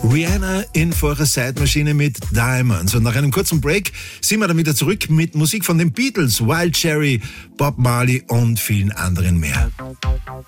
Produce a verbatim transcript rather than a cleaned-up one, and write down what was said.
Rihanna in eurer Zeitmaschine mit Diamonds. Und nach einem kurzen Break sind wir dann wieder zurück mit Musik von den Beatles, Wild Cherry, Bob Marley und vielen anderen mehr.